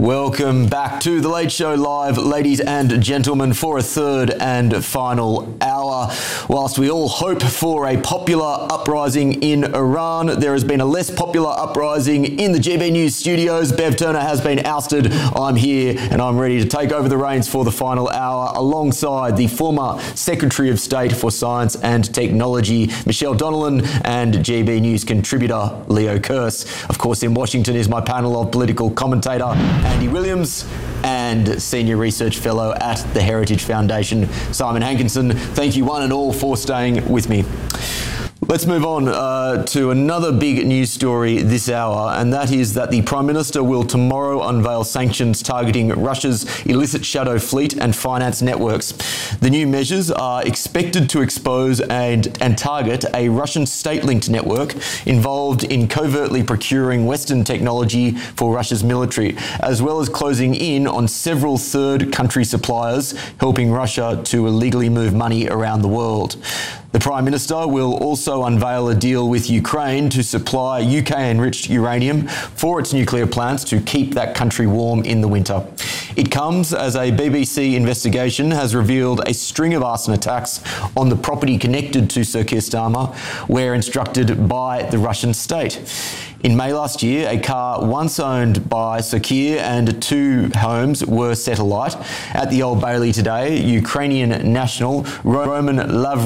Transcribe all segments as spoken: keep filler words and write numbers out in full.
Welcome back to The Late Show Live, ladies and gentlemen, for a third and final hour. Whilst we all hope for a popular uprising in Iran, there has been a less popular uprising in the G B News studios. Bev Turner has been ousted. I'm here and I'm ready to take over the reins for the final hour alongside the former Secretary of State for Science and Technology, Michelle Donnellan, and G B News contributor, Leo Kearse. Of course, in Washington is my panel of political commentator, Andy Williams, and Senior Research Fellow at the Heritage Foundation, Simon Hankinson. Thank you one and all for staying with me. Let's move on uh, to another big news story this hour, and that is that the Prime Minister will tomorrow unveil sanctions targeting Russia's illicit shadow fleet and finance networks. The new measures are expected to expose and, and target a Russian state-linked network involved in covertly procuring Western technology for Russia's military, as well as closing in on several third country suppliers, helping Russia to illegally move money around the world. The Prime Minister will also unveil a deal with Ukraine to supply U K-enriched uranium for its nuclear plants to keep that country warm in the winter. It comes as a B B C investigation has revealed a string of arson attacks on the property connected to Sir Keir Starmer were instructed by the Russian state. In May last year, a car once owned by Sir Keir and two homes were set alight. At the Old Bailey today, Ukrainian national Roman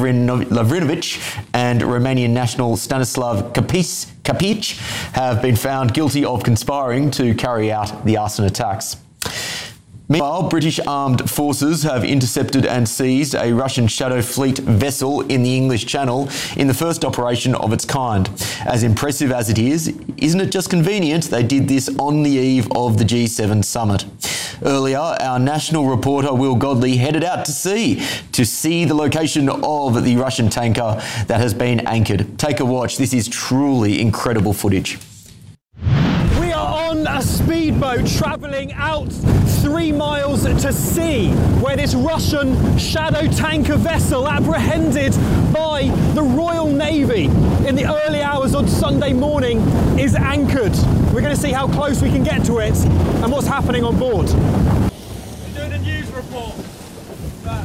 Lavrinovich and Romanian national Stanislav Kapic have been found guilty of conspiring to carry out the arson attacks. Meanwhile, British armed forces have intercepted and seized a Russian Shadow Fleet vessel in the English Channel in the first operation of its kind. As impressive as it is, isn't it just convenient they did this on the eve of the G seven summit? Earlier, our national reporter Will Godley headed out to sea to see the location of the Russian tanker that has been anchored. Take a watch. This is truly incredible footage. We are on a speedboat travelling out three miles to sea, where this Russian shadow tanker vessel, apprehended by the Royal Navy in the early hours on Sunday morning, is anchored. We're going to see how close we can get to it and what's happening on board. We're doing a news report. Right.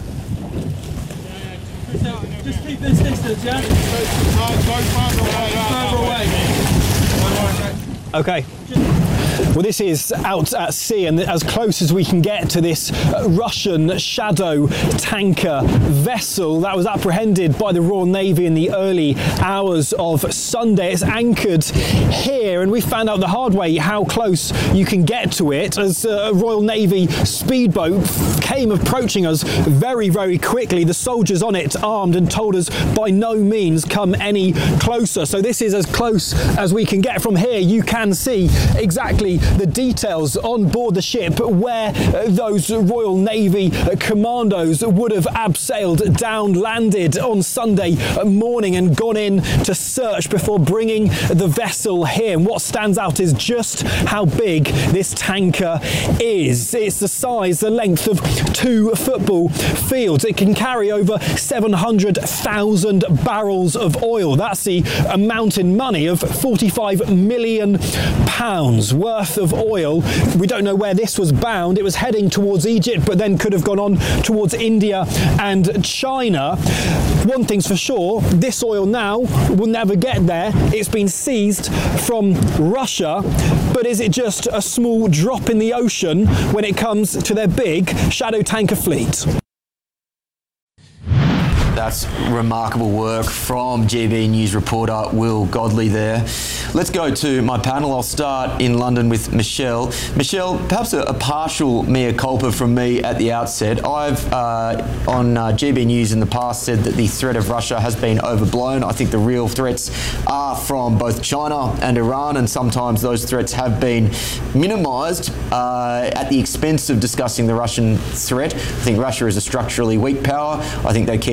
Just keep this distance, yeah? No, go further away. Further away. Okay. Well, this is out at sea and as close as we can get to this Russian shadow tanker vessel that was apprehended by the Royal Navy in the early hours of Sunday. It's anchored here, and we found out the hard way how close you can get to it as a Royal Navy speedboat came approaching us very, very quickly. The soldiers on it armed and told us by no means come any closer. So this is as close as we can get. From here you can see exactly the details on board the ship where uh, those Royal Navy uh, commandos would have abseiled down, landed on Sunday morning and gone in to search before bringing the vessel here. And what stands out is just how big this tanker is. It's the size, the length of two football fields. It can carry over seven hundred thousand barrels of oil. That's the amount in money of forty-five million pounds worth of oil. We don't know where this was bound. It was heading towards Egypt, but then could have gone on towards India and China. One thing's for sure, this oil now will never get there. It's been seized from Russia, but is it just a small drop in the ocean when it comes to their big shadow tanker fleet? That's remarkable work from G B News reporter Will Godley there. Let's go to my panel. I'll start in London with Michelle. Michelle, perhaps a, a partial mea culpa from me at the outset. I've, uh, on uh, G B News in the past, said that the threat of Russia has been overblown. I think the real threats are from both China and Iran, and sometimes those threats have been minimised uh, at the expense of discussing the Russian threat. I think Russia is a structurally weak power. I think they care deeply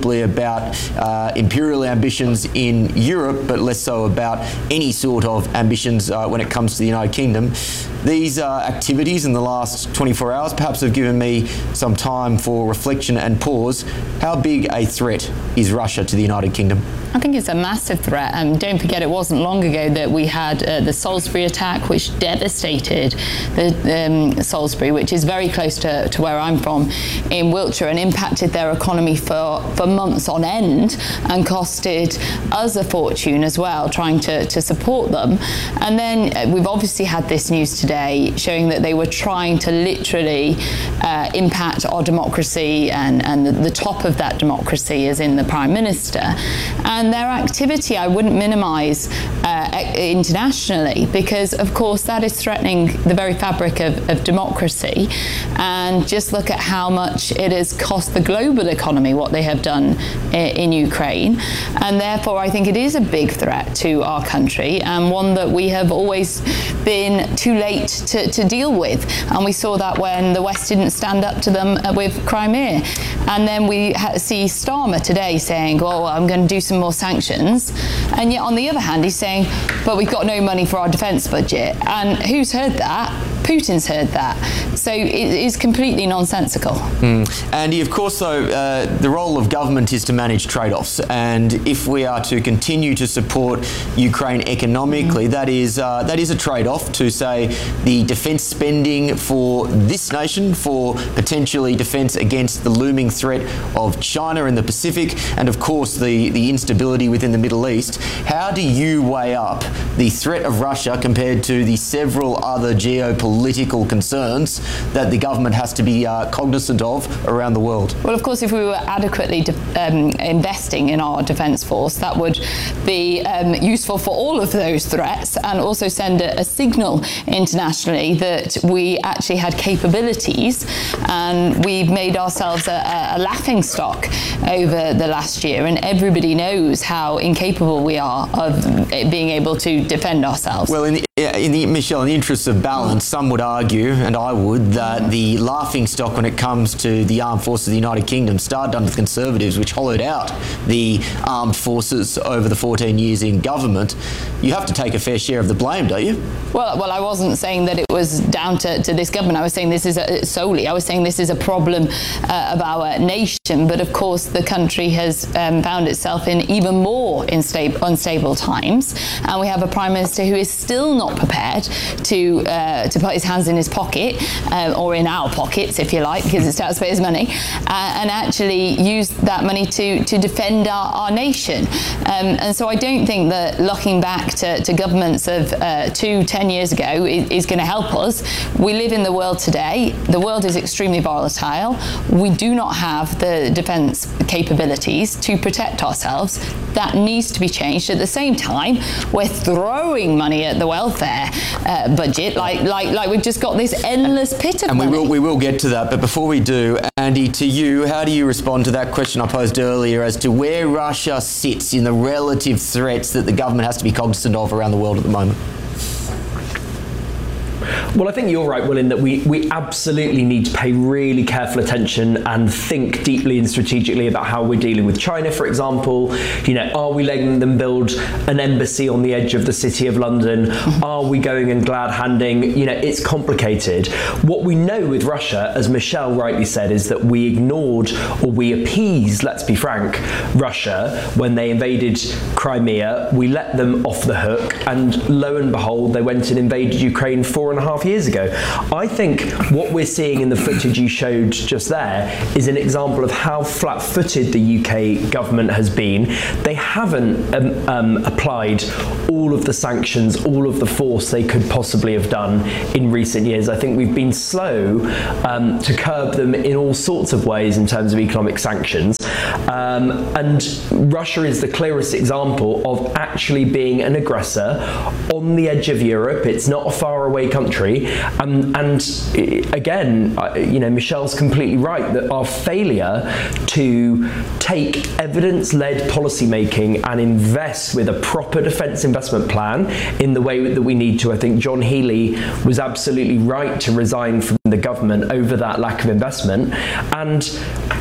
principally about uh, imperial ambitions in Europe, but less so about any sort of ambitions uh, when it comes to the United Kingdom. These uh, activities in the last twenty-four hours perhaps have given me some time for reflection and pause. How big a threat is Russia to the United Kingdom? I think it's a massive threat. Um, don't forget, it wasn't long ago that we had uh, the Salisbury attack, which devastated the um, Salisbury, which is very close to, to where I'm from, in Wiltshire, and impacted their economy for, for months on end and costed us a fortune as well, trying to, to support them. And then uh, we've obviously had this news today showing that they were trying to literally uh, impact our democracy, and, and the, the top of that democracy is in the Prime Minister. And And their activity, I wouldn't minimise uh, internationally, because, of course, that is threatening the very fabric of, of democracy. And just look at how much it has cost the global economy, what they have done in, in Ukraine. And therefore, I think it is a big threat to our country, and one that we have always been too late to, to deal with. And we saw that when the West didn't stand up to them with Crimea. And then we see Starmer today saying, well, I'm going to do some more sanctions, and yet on the other hand he's saying, but we've got no money for our defence budget. And who's heard that? Putin's heard that. So it is completely nonsensical. Mm. Andy, of course, though, uh, the role of government is to manage trade-offs, and if we are to continue to support Ukraine economically, mm. that is uh, that is a trade-off to, say, the defence spending for this nation, for potentially defence against the looming threat of China in the Pacific, and of course the, the instability within the Middle East. How do you weigh up the threat of Russia compared to the several other geopolitical concerns that the government has to be uh, cognizant of around the world? Well, of course, if we were adequately um, investing in our defence force, that would be um, useful for all of those threats, and also send a, a signal internationally that we actually had capabilities, and we've made ourselves a, a laughing stock over the last year, and everybody knows how incapable we are of being able to defend ourselves. Well, in the, in the, Michelle, in the interest of balance, some would argue, and I would, that the laughing stock when it comes to the armed forces of the United Kingdom started under the Conservatives, which hollowed out the armed forces over the fourteen years in government. You have to take a fair share of the blame, don't you? Well, well, I wasn't saying that it was down to, to this government. I was saying this is a, solely, I was saying this is a problem uh, of our nation. But of course, the country has um, found itself in even more unstable, unstable times. And we have a Prime Minister who is still not prepared to uh, to put his hands in his pocket, uh, or in our pockets, if you like, because it's taxpayers' money, uh, and actually use that money to, to defend our, our nation. Um, and so I don't think that looking back to, to governments of uh, two, ten years ago is, is going to help us. We live in the world today. The world is extremely volatile. We do not have the defence capabilities to protect ourselves. That needs to be changed. At the same time, we're throwing money at the welfare uh, budget, like like like we've just got this endless pit of and money. And we will we will get to that. But before we do, Andy, to you, how do you respond to that question I posed earlier as to where Russia sits in the relative threats that the government has to be cognizant of around the world at the moment? Well, I think you're right, Will, in that we, we absolutely need to pay really careful attention and think deeply and strategically about how we're dealing with China, for example. You know, are we letting them build an embassy on the edge of the City of London? Are we going and glad-handing? You know, it's complicated. What we know with Russia, as Michelle rightly said, is that we ignored, or we appeased, let's be frank, Russia when they invaded Crimea. We let them off the hook, and lo and behold, they went and invaded Ukraine four and a half years ago. I think what we're seeing in the footage you showed just there is an example of how flat-footed the U K government has been. They haven't um, um, applied all of the sanctions, all of the force they could possibly have done in recent years. I think we've been slow um, to curb them in all sorts of ways in terms of economic sanctions. Um, and Russia is the clearest example of actually being an aggressor on the edge of Europe. It's not a faraway country. Um, and again, you know, Michelle's completely right that our failure to take evidence-led policy making and invest with a proper defence investment plan in the way that we need to. I think John Healey was absolutely right to resign from the government over that lack of investment. And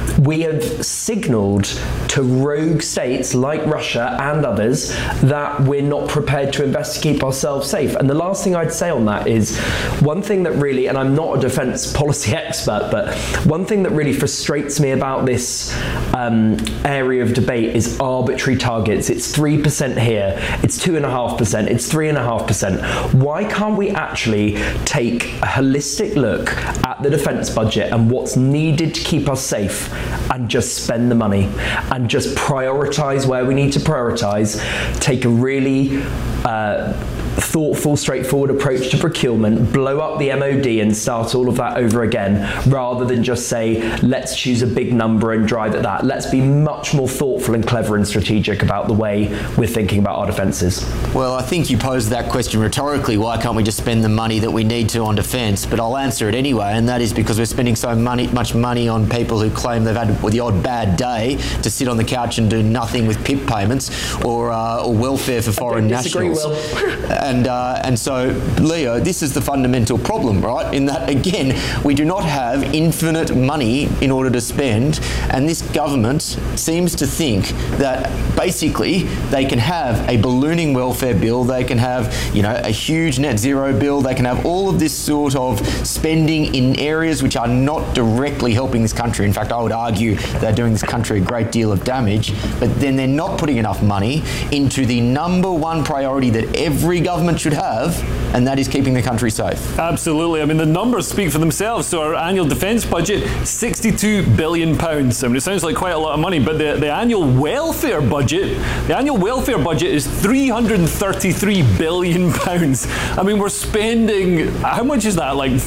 we have signalled to rogue states like Russia and others that we're not prepared to invest to keep ourselves safe. And the last thing I'd say on that is, one thing that really, and I'm not a defence policy expert, but one thing that really frustrates me about this um, area of debate is arbitrary targets. It's three percent here, it's two point five percent, it's three point five percent. Why can't we actually take a holistic look at the defence budget and what's needed to keep us safe, and just spend the money and just prioritise where we need to prioritise, take a really uh, thoughtful, straightforward approach to procurement, blow up the M O D and start all of that over again, rather than just say, let's choose a big number and drive at that. Let's be much more thoughtful and clever and strategic about the way we're thinking about our defences. Well, I think you posed that question rhetorically, why can't we just spend the money that we need to on defence? But I'll answer it anyway, and that is because we're spending so money, much money on people who claim they've had the odd bad day to sit on the couch and do nothing with P I P payments or, uh, or welfare for foreign disagree, nationals. Will. And, uh, and so, Leo, this is the fundamental problem, right? In that, again, we do not have infinite money in order to spend, and this government seems to think that basically they can have a ballooning welfare bill, they can have, you know, a huge net zero bill, they can have all of this sort of spending in areas which are not directly helping this country. In fact, I would argue they're doing this country a great deal of damage, but then they're not putting enough money into the number one priority that every government should have, and that is keeping the country safe. Absolutely. I mean, the numbers speak for themselves. So our annual defence budget, sixty-two billion pounds. I mean, it sounds like quite a lot of money, but the, the annual welfare budget, the annual welfare budget is three hundred thirty-three billion pounds. I mean, we're spending, how much is that? Like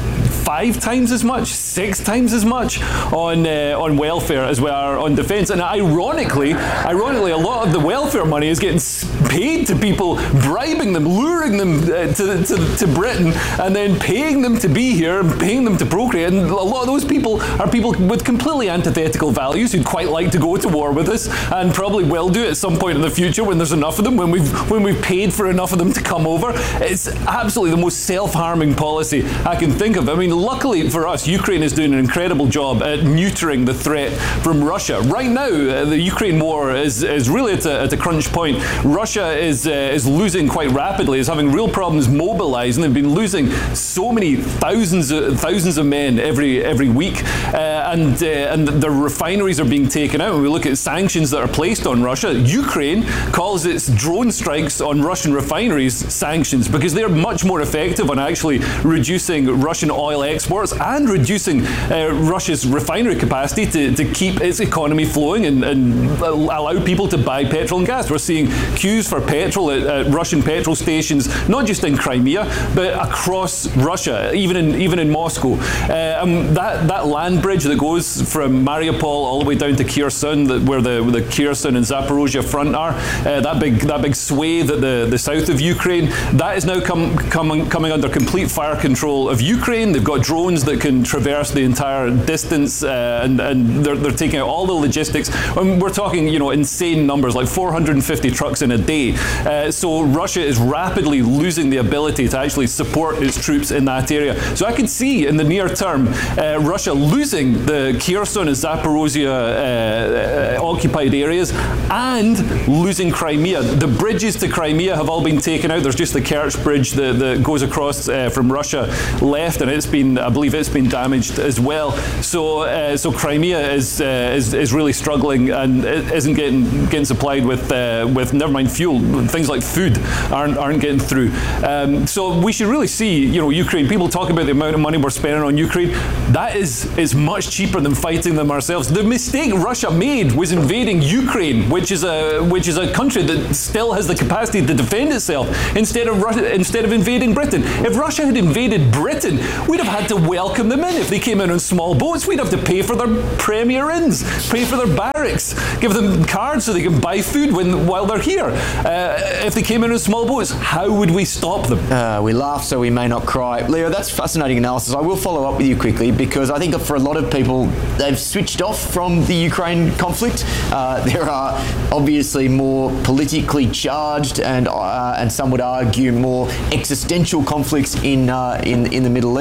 five times as much, six times as much on uh, on welfare as we are on defence. And ironically, ironically, a lot of the welfare money is getting paid to people, bribing them, luring them uh, to, to to Britain, and then paying them to be here, and paying them to procreate. And a lot of those people are people with completely antithetical values who'd quite like to go to war with us, and probably will do at some point in the future when there's enough of them, when we've when we've paid for enough of them to come over. It's absolutely the most self-harming policy I can think of. I mean, luckily for us, Ukraine is doing an incredible job at neutering the threat from Russia. Right now, uh, the Ukraine war is, is really at a, at a crunch point. Russia is uh, is losing quite rapidly, is having real problems mobilising. They've been losing so many thousands of, thousands of men every every week, uh, and uh, and their refineries are being taken out. When we look at sanctions that are placed on Russia, Ukraine calls its drone strikes on Russian refineries sanctions, because they're much more effective on actually reducing Russian oil exports and reducing uh, Russia's refinery capacity to, to keep its economy flowing and, and allow people to buy petrol and gas. We're seeing queues for petrol at, at Russian petrol stations, not just in Crimea, but across Russia, even in even in Moscow. Uh, um, that that land bridge that goes from Mariupol all the way down to Kherson, that, where the where the Kherson and Zaporozhye front are, uh, that big that big swathe at the, the south of Ukraine, that is now come, come, coming under complete fire control of Ukraine. They've got drones that can traverse the entire distance, uh, and, and they're, they're taking out all the logistics. I mean, we're talking, you know, insane numbers, like four hundred fifty trucks in a day. Uh, so Russia is rapidly losing the ability to actually support its troops in that area. So I could see in the near term uh, Russia losing the Kherson and Zaporozhye uh, uh, occupied areas and losing Crimea. The bridges to Crimea have all been taken out. There's just the Kerch bridge that, that goes across uh, from Russia left, and it's been, I believe it's been damaged as well. So uh, so Crimea is, uh, is is really struggling and it isn't getting getting supplied with uh, with never mind fuel. Things like food aren't aren't getting through. Um, so we should really see, you know, Ukraine. People talk about the amount of money we're spending on Ukraine. That is is much cheaper than fighting them ourselves. The mistake Russia made was invading Ukraine, which is a which is a country that still has the capacity to defend itself, instead of Russia, instead of invading Britain. If Russia had invaded Britain, we'd have had to welcome them in. If they came in on small boats, we'd have to pay for their Premier Inns, pay for their barracks, give them cards so they can buy food when while they're here. Uh, if they came in on small boats, how would we stop them? Uh, we laugh so we may not cry. Leo, that's fascinating analysis. I will follow up with you quickly, because I think for a lot of people, they've switched off from the Ukraine conflict. Uh, there are obviously more politically charged and uh, and some would argue more existential conflicts in uh, in in the Middle East.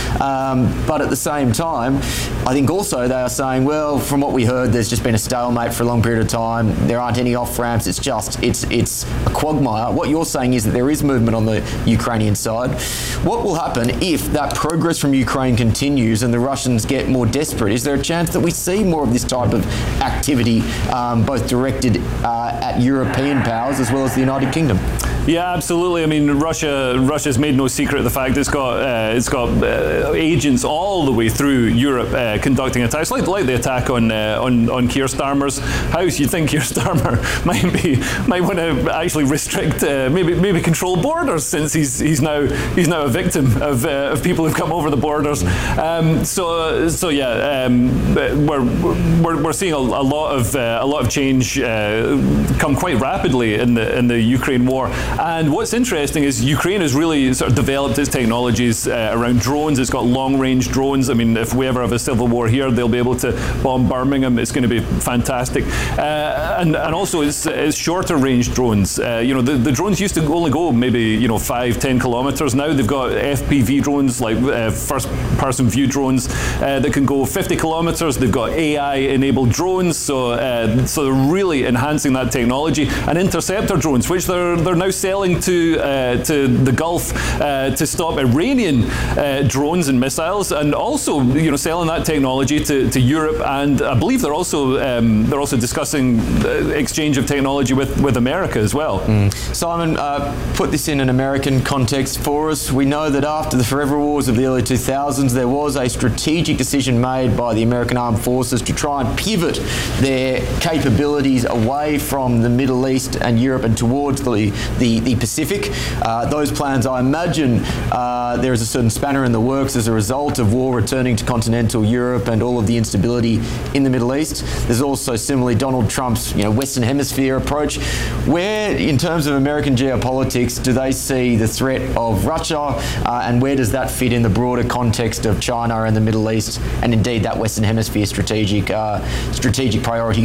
Um, but at the same time, I think also they are saying, well, from what we heard, there's just been a stalemate for a long period of time. There aren't any off-ramps. It's just, it's it's a quagmire. What you're saying is that there is movement on the Ukrainian side. What will happen if that progress from Ukraine continues and the Russians get more desperate? Is there a chance that we see more of this type of activity, um, both directed uh, at European powers as well as the United Kingdom? Yeah, absolutely. I mean, Russia Russia's made no secret of the fact it's got uh, it's got uh, agents all the way through Europe uh, conducting attacks, like like the attack on uh, on on Keir Starmer's house. You think Keir Starmer might be might want to actually restrict, uh, maybe maybe control borders, since he's he's now he's now a victim of uh, of people who've come over the borders. Um, so so yeah, um, we're we're we're seeing a, a lot of uh, a lot of change uh, come quite rapidly in the in the Ukraine war. And what's interesting is Ukraine has really sort of developed its technologies uh, around drones. It's got long-range drones. I mean, if we ever have a civil war here, they'll be able to bomb Birmingham. It's going to be fantastic. Uh, and, and also, it's, it's shorter-range drones. Uh, you know, the, the drones used to only go maybe, you know, five, ten kilometers. Now they've got F P V drones, like uh, first-person view drones, uh, that can go fifty kilometers. They've got A I-enabled drones, so uh, so they're really enhancing that technology. And interceptor drones, which they're they're now selling to uh, to the Gulf uh, to stop Iranian uh, drones and missiles, and also, you know, selling that technology to, to Europe. And I believe they're also um, they're also discussing exchange of technology with, with America as well. Mm. Simon, uh, put this in an American context for us. We know that after the forever wars of the early two thousands, there was a strategic decision made by the American Armed Forces to try and pivot their capabilities away from the Middle East and Europe and towards the the, the Pacific. Uh, those plans, I imagine, uh, there is a certain spanner in the works as a result of war returning to continental Europe and all of the instability in the Middle East. There's also similarly Donald Trump's, you know, Western Hemisphere approach. Where, in terms of American geopolitics, do they see the threat of Russia, uh, and where does that fit in the broader context of China and the Middle East, and indeed that Western Hemisphere strategic uh, strategic priority?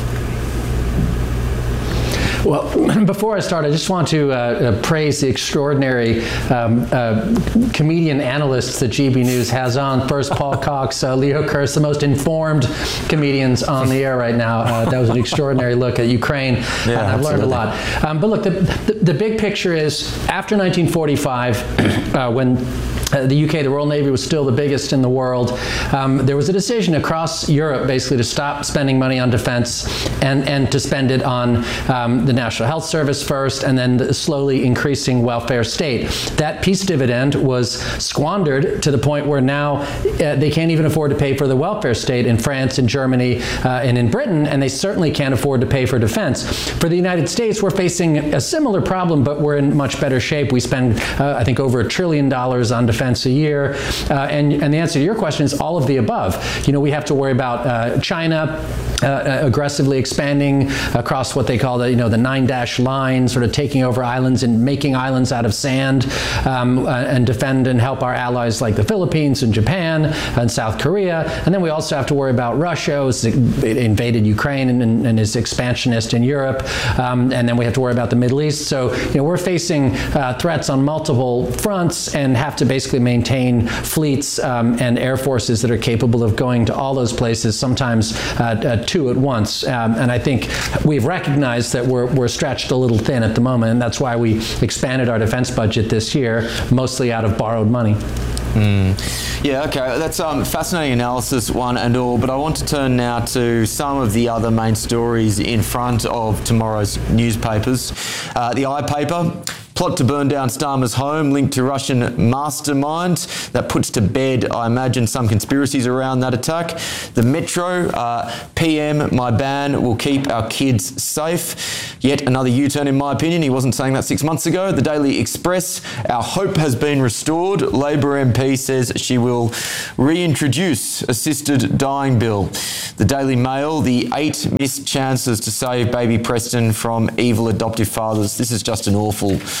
Well, before I start, I just want to uh, praise the extraordinary um, uh, comedian analysts that G B News has on. First, Paul Cox, uh, Leo Kearse, the most informed comedians on the air right now. Uh, that was an extraordinary look at Ukraine, yeah, and I've absolutely. learned a lot. Um, but look, the, the, the big picture is, after nineteen forty-five, uh, when Uh, the U K, the Royal Navy, was still the biggest in the world. Um, there was a decision across Europe, basically, to stop spending money on defense and, and to spend it on um, the National Health Service first, and then the slowly increasing welfare state. That peace dividend was squandered to the point where now uh, they can't even afford to pay for the welfare state in France, in Germany, uh, and in Britain, and they certainly can't afford to pay for defense. For the United States, we're facing a similar problem, but we're in much better shape. We spend, uh, I think, over a trillion dollars on defense defense a year, uh, and and the answer to your question is all of the above. You know, we have to worry about uh, China uh, aggressively expanding across what they call the you know the nine dash line, sort of taking over islands and making islands out of sand, um, uh, and defend and help our allies like the Philippines and Japan and South Korea. And then we also have to worry about Russia, who's invaded Ukraine and, and, and is expansionist in Europe. Um, and then we have to worry about the Middle East. So you know we're facing uh, threats on multiple fronts and have to basically maintain fleets um, and air forces that are capable of going to all those places, sometimes uh, uh, two at once. Um, and I think we've recognized that we're, we're stretched a little thin at the moment, and that's why we expanded our defense budget this year, mostly out of borrowed money. Mm. Yeah, okay, that's um, fascinating analysis, one and all, but I want to turn now to some of the other main stories in front of tomorrow's newspapers. Uh, the iPaper. Plot to burn down Starmer's home linked to Russian mastermind. That puts to bed, I imagine, some conspiracies around that attack. The Metro, uh, P M, my ban will keep our kids safe. Yet another U-turn, in my opinion. He wasn't saying that six months ago. The Daily Express, our hope has been restored. Labor M P says she will reintroduce assisted dying bill. The Daily Mail, the eight missed chances to save baby Preston from evil adoptive fathers. This is just an awful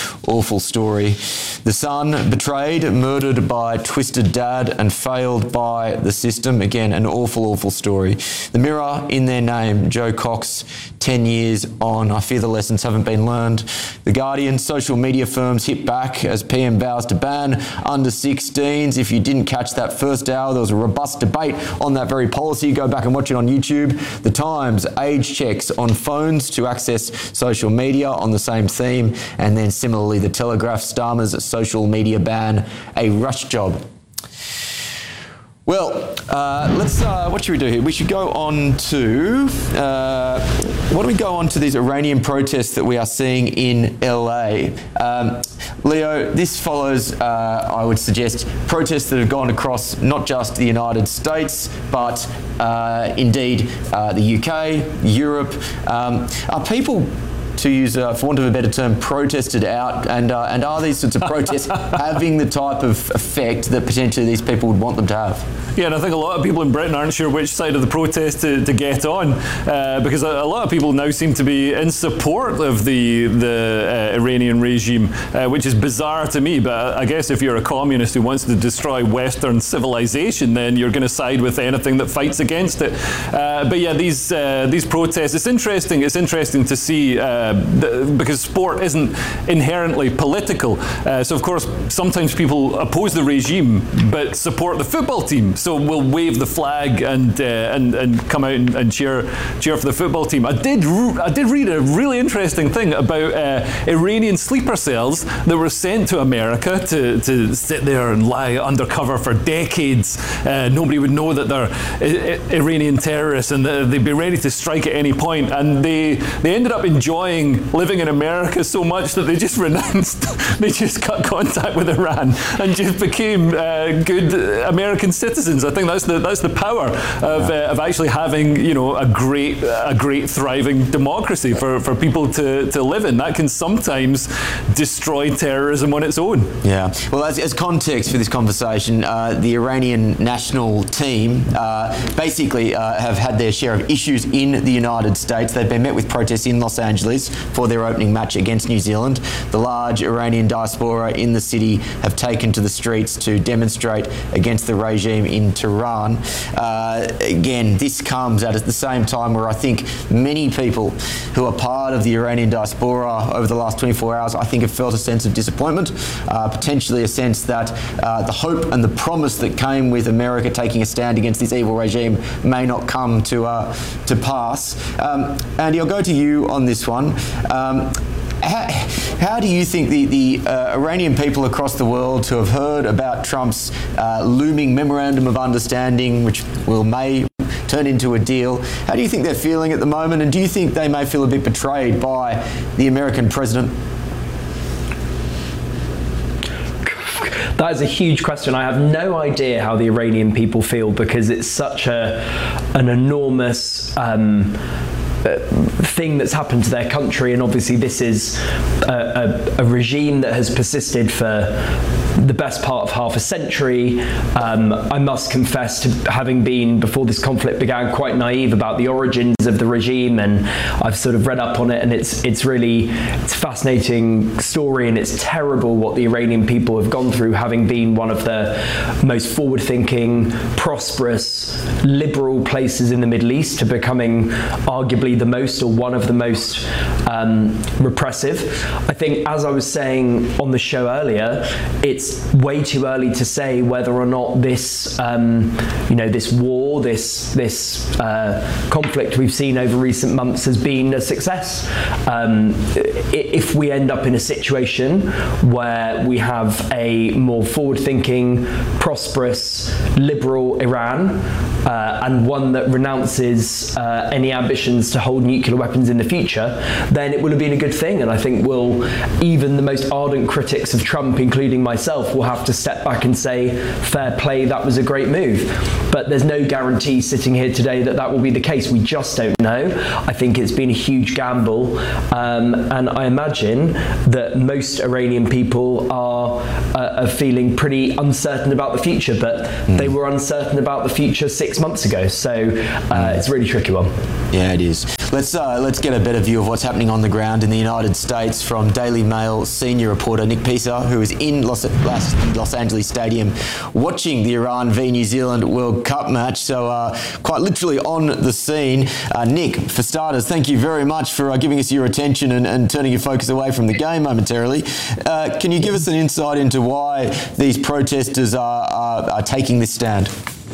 awful story. The son betrayed, murdered by twisted dad and failed by the system. Again, an awful, awful story. The Mirror in their name, Joe Cox, ten years on. I fear the lessons haven't been learned. The Guardian, social media firms hit back as P M vows to ban under sixteens. If you didn't catch that first hour, there was a robust debate on that very policy. Go back and watch it on YouTube. The Times, age checks on phones to access social media on the same theme. And then similarly, The Telegraph, Starmer's social media ban, a rush job. Well, uh, let's, uh, what should we do here? We should go on to, uh, why don't we go on to these Iranian protests that we are seeing in L A? Um, Leo, this follows, uh, I would suggest, protests that have gone across not just the United States, but uh, indeed uh, the U K, Europe. Um, are people, to use, uh, for want of a better term, protested out, and uh, and are these sorts of protests having the type of effect that potentially these people would want them to have? Yeah, and I think a lot of people in Britain aren't sure which side of the protest to, to get on, uh, because a, a lot of people now seem to be in support of the the uh, Iranian regime, uh, which is bizarre to me. But I guess if you're a communist who wants to destroy Western civilization, then you're going to side with anything that fights against it. Uh, but yeah, these uh, these protests, it's interesting. It's interesting to see. Uh, because sport isn't inherently political. Uh, so of course, sometimes people oppose the regime but support the football team. So we'll wave the flag and uh, and and come out and, and cheer cheer for the football team. I did re- I did read a really interesting thing about uh, Iranian sleeper cells that were sent to America to, to sit there and lie undercover for decades. Uh, nobody would know that they're I- I- Iranian terrorists, and they'd be ready to strike at any point. And they they ended up enjoying living in America so much that they just renounced, they just cut contact with Iran and just became uh, good American citizens. I think that's the that's the power of uh, of actually having, you know, a great a great thriving democracy for, for people to, to live in. That can sometimes destroy terrorism on its own. Yeah. Well, as, as context for this conversation, uh, the Iranian national team uh, basically uh, have had their share of issues in the United States. They've been met with protests in Los Angeles for their opening match against New Zealand. The large Iranian diaspora in the city have taken to the streets to demonstrate against the regime in Tehran. Uh, again, this comes at the same time where I think many people who are part of the Iranian diaspora over the last twenty-four hours, I think, have felt a sense of disappointment, uh, potentially a sense that uh, the hope and the promise that came with America taking a stand against this evil regime may not come to uh, to pass. Um, Andy, I'll go to you on this one. Um, how, how do you think the, the uh, Iranian people across the world who have heard about Trump's uh, looming memorandum of understanding, which will may turn into a deal, how do you think they're feeling at the moment, and do you think they may feel a bit betrayed by the American president? That is a huge question. I have no idea how the Iranian people feel, because it's such a an enormous um, thing that's happened to their country, and obviously this is a, a, a regime that has persisted for the best part of half a century. Um, I must confess to having been, before this conflict began, quite naive about the origins of the regime, and I've sort of read up on it, and it's it's really it's a fascinating story, and it's terrible what the Iranian people have gone through, having been one of the most forward-thinking, prosperous, liberal places in the Middle East to becoming arguably the most, or one of the most um, repressive. I think, as I was saying on the show earlier, it's way too early to say whether or not this, um, you know, this war, this this uh, conflict we've seen over recent months has been a success. Um, if we end up in a situation where we have a more forward-thinking, prosperous, liberal Iran, uh, and one that renounces uh, any ambitions to hold nuclear weapons in the future, then it will have been a good thing. And I think we'll, even the most ardent critics of Trump, including myself, will have to step back and say, fair play, that was a great move. But there's no guarantee sitting here today that that will be the case. We just don't know. I think it's been a huge gamble. Um, and I imagine that most Iranian people are, uh, are feeling pretty uncertain about the future, but mm. they were uncertain about the future six months ago. So uh, it's a really tricky one. Yeah, it is. Let's uh, let's get a better view of what's happening on the ground in the United States from Daily Mail senior reporter Nick Pisa, who is in Los, Los Angeles Stadium watching the Iran v New Zealand World Cup match. So uh, quite literally on the scene. Uh, Nick, for starters, thank you very much for uh, giving us your attention and, and turning your focus away from the game momentarily. Uh, can you give us an insight into why these protesters are, are, are taking this stand?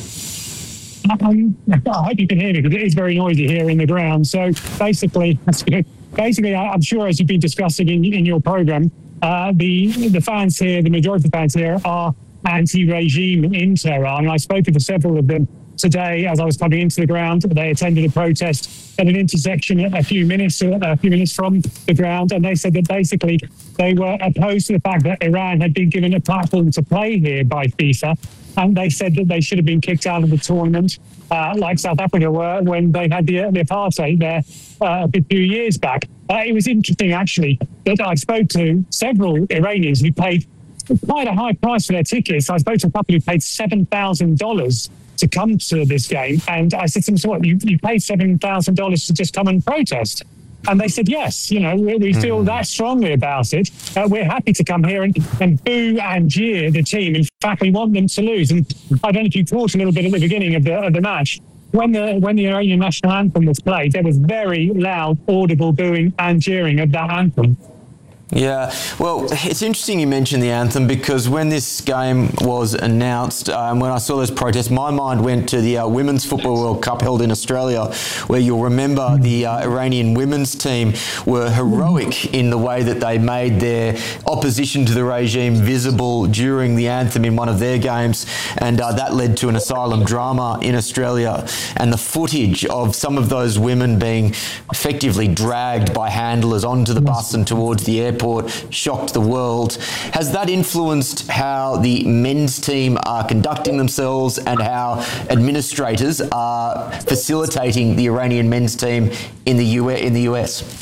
Um, I hope you can hear me because it is very noisy here in the ground. So basically, basically, I'm sure as you've been discussing in, in your program, uh, the the fans here, the majority of the fans here, are anti-regime in Tehran. And I spoke to several of them today as I was coming into the ground. They attended a protest at an intersection a few minutes a few minutes from the ground, and they said that basically they were opposed to the fact that Iran had been given a platform to play here by FIFA. And they said that they should have been kicked out of the tournament, uh, like South Africa were when they had the, the apartheid there uh, a few years back. Uh, it was interesting, actually, that I spoke to several Iranians who paid quite a high price for their tickets. I spoke to a couple who paid seven thousand dollars to come to this game. And I said to them, so what, you, you paid seven thousand dollars to just come and protest? And they said, yes, you know, we, we feel mm. that strongly about it. Uh, we're happy to come here and, and boo and jeer the team. In fact, we want them to lose. And I don't know if you caught a little bit at the beginning of the, of the match. When the when the Iranian national anthem was played, there was very loud, audible booing and jeering of that anthem. Yeah, well, it's interesting you mentioned the anthem because when this game was announced, um, when I saw those protests, my mind went to the uh, Women's Football World Cup held in Australia, where you'll remember the uh, Iranian women's team were heroic in the way that they made their opposition to the regime visible during the anthem in one of their games, and uh, that led to an asylum drama in Australia. And the footage of some of those women being effectively dragged by handlers onto the bus and towards the airport shocked the world. Has that influenced how the men's team are conducting themselves and how administrators are facilitating the Iranian men's team in the U S, in the U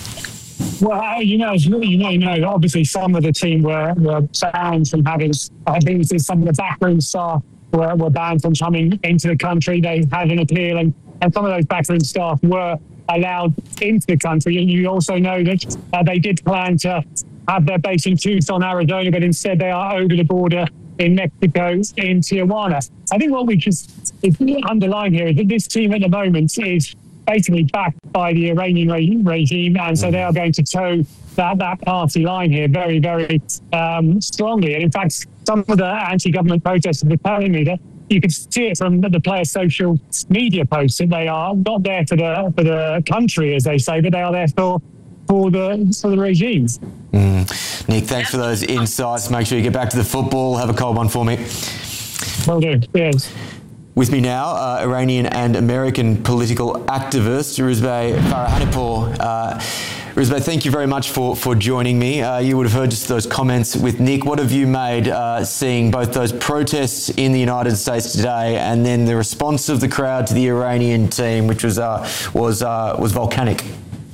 S? Well, you know, you know, you know, obviously some of the team were, were banned from having, I think some of the backroom staff were, were banned from coming into the country. They had an appeal, and, and some of those backroom staff were allowed into the country. And you also know that uh, they did plan to have their base in Tucson, Arizona, but instead they are over the border in Mexico, in Tijuana. I think what we just underline here is that this team at the moment is basically backed by the Iranian re- regime, and so they are going to toe that, that party line here very, very um, strongly. And in fact, some of the anti-government protesters were telling me that you could see it from the players' social media posts that they are not there for the for the country, as they say, but they are there for for the for the regimes. Mm. Nick, thanks for those insights. Make sure you get back to the football. Have a cold one for me. Will do. Yes. With me now, uh, Iranian and American political activist Rouzbeh Farahanipour. Uh, Rouzbeh, thank you very much for, for joining me. Uh, you would have heard just those comments with Nick. What have you made uh, seeing both those protests in the United States today and then the response of the crowd to the Iranian team, which was uh, was uh, was volcanic?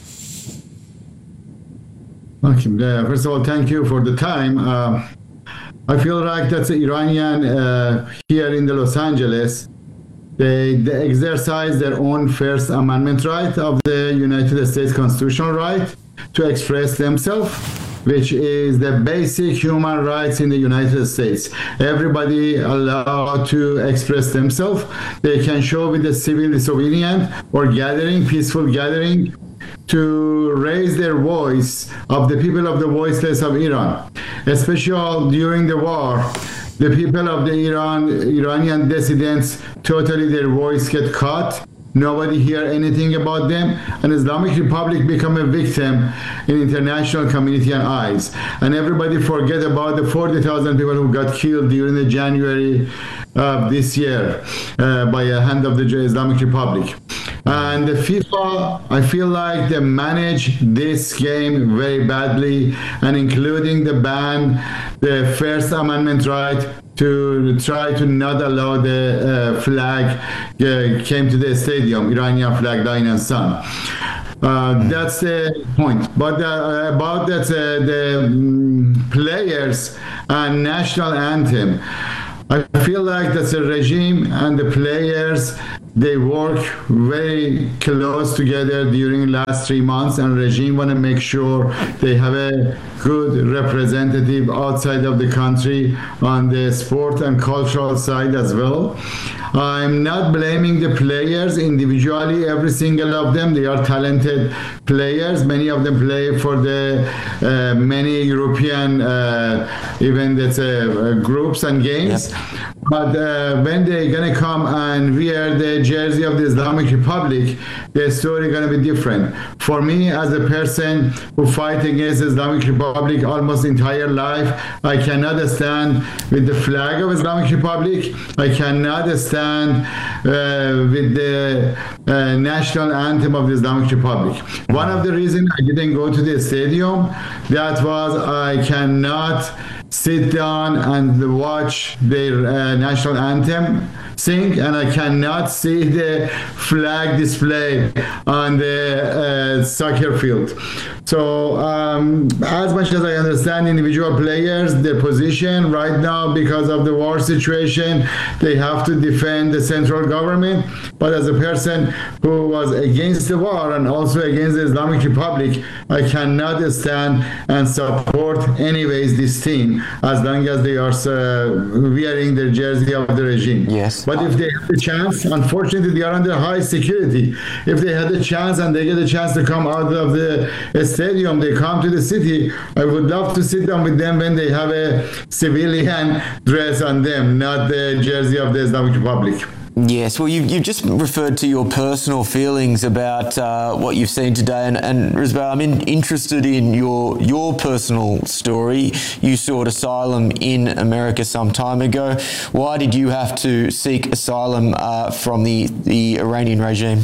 Okay. Uh, first of all, thank you for the time. Uh, I feel like that's the Iranian uh, here in the Los Angeles. They, they exercise their own First Amendment right of the United States constitutional right to express themselves, which is the basic human rights in the United States. Everybody allowed to express themselves. They can show with the civil disobedience or gathering, peaceful gathering, to raise their voice of the people of the voiceless of Iran, especially during the war. The people of the Iran, Iranian dissidents, totally their voice get cut. Nobody hear anything about them, and Islamic Republic become a victim in international community and eyes. And everybody forget about the forty thousand people who got killed during the January of this year uh, by a hand of the Islamic Republic. And the FIFA, I feel like they manage this game very badly, and including the ban, the First Amendment right to try to not allow the uh, flag uh, came to the stadium, Iranian flag, Line and Sun. Uh, that's the point. But uh, about that, uh, the um, players and national anthem, I feel like that's a regime and the players, they work very close together during the last three months, and regime want to make sure they have a good representative outside of the country on the sport and cultural side as well. I'm not blaming the players individually, every single of them. They are talented players. Many of them play for the uh, many European uh, even that's uh, groups and games. Yep. But uh, when they're going to come and wear the jersey of the Islamic Republic, the story going to be different. For me, as a person who fight against the Islamic Republic almost entire life, I cannot stand with the flag of Islamic Republic. I cannot stand uh, with the uh, national anthem of the Islamic Republic. One of the reasons I didn't go to the stadium, that was I cannot sit down and watch their uh, national anthem sing, and I cannot see the flag display on the uh, soccer field. So um, as much as I understand individual players, their position right now because of the war situation, they have to defend the central government. But as a person who was against the war and also against the Islamic Republic, I cannot stand and support anyways this team as long as they are uh, wearing the jersey of the regime. Yes. But if they have the chance, unfortunately they are under high security. If they had the chance and they get a chance to come out of the stadium, they come to the city, I would love to sit down with them when they have a civilian dress on them, not the jersey of the Islamic Republic. Yes, well, you've, you've just referred to your personal feelings about uh, what you've seen today, and, and Rizwan, I'm in, interested in your your personal story. You sought asylum in America some time ago. Why did you have to seek asylum uh, from the, the Iranian regime?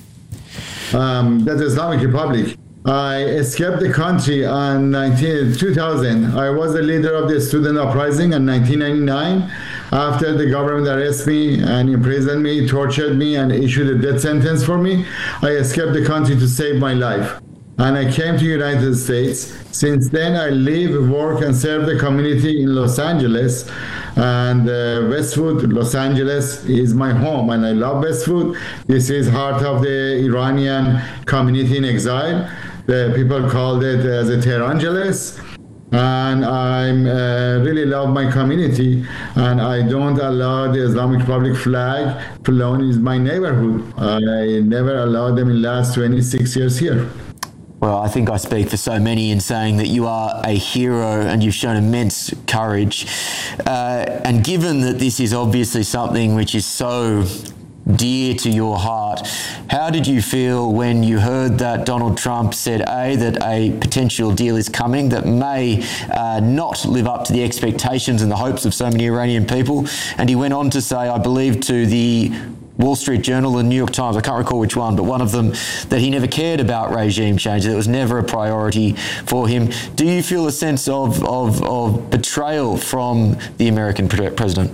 Um, that's the Islamic Republic. I escaped the country in two thousand. I was the leader of the student uprising in nineteen ninety-nine. After the government arrested me and imprisoned me, tortured me, and issued a death sentence for me, I escaped the country to save my life. And I came to the United States. Since then, I live, work, and serve the community in Los Angeles. And uh, Westwood, Los Angeles is my home, and I love Westwood. This is heart of the Iranian community in exile. The people called it as a Tehrangeles. And I uh, really love my community, and I don't allow the Islamic Republic flag flown in my neighborhood. I never allowed them in the last twenty-six years here. Well, I think I speak for so many in saying that you are a hero and you've shown immense courage. Uh, and given that this is obviously something which is so dear to your heart, how did you feel when you heard that Donald Trump said, A, that a potential deal is coming that may uh, not live up to the expectations and the hopes of so many Iranian people? And he went on to say, I believe, to the Wall Street Journal and New York Times, I can't recall which one, but one of them, that he never cared about regime change, that it was never a priority for him. Do you feel a sense of, of, of betrayal from the American president?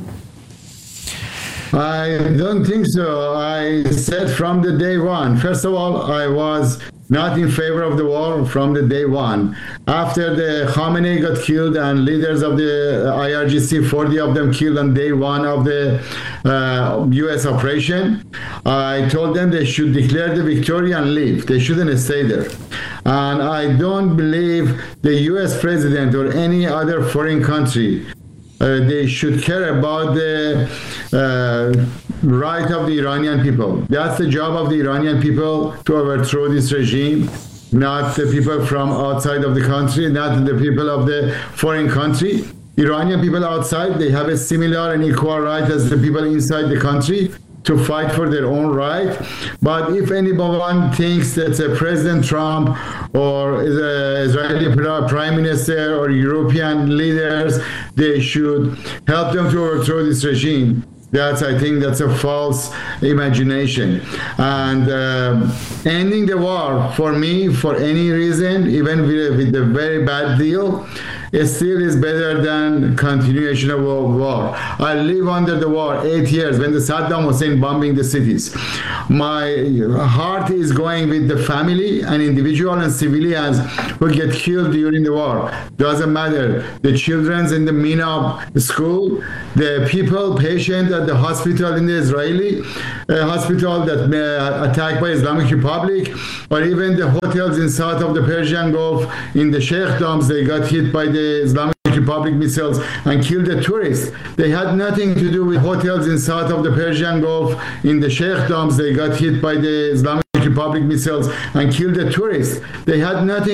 I don't think so. I said from the day one, first of all, I was not in favor of the war from the day one. After the Khamenei got killed and leaders of the I R G C, forty of them killed on day one of the uh, U S operation, I told them they should declare the victory and leave. They shouldn't stay there. And I don't believe the U S president or any other foreign country Uh, they should care about the uh, right of the Iranian people. That's the job of the Iranian people, to overthrow this regime, not the people from outside of the country, not the people of the foreign country. Iranian people outside, they have a similar and equal right as the people inside the country to fight for their own right. But if anyone thinks that uh, President Trump or uh, Israeli Prime Minister or European leaders, they should help them to overthrow this regime, that's, I think that's a false imagination. And uh, ending the war, for me, for any reason, even with, with a very bad deal, it still is better than continuation of a war. I live under the war eight years when the Saddam Hussein bombing the cities. My heart is going with the family and individual and civilians who get killed during the war. Doesn't matter. The children's in the Mina school, the people, patient at the hospital in the Israeli uh, hospital that uh, attacked by Islamic Republic, or even the hotels in south of the Persian Gulf in the Sheikh Domes, they got hit by the Islamic Republic missiles and killed the tourists. They had nothing to do with hotels in south of the Persian Gulf in the Sheikh Domes, they got hit by the Islamic Republic missiles and killed the tourists. They had nothing